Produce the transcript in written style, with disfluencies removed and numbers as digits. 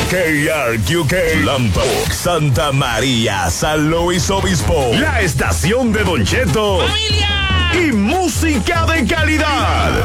KRQK, Lampa, Santa María, San Luis Obispo. La estación de Don Cheto. ¡Familia! Y música de calidad.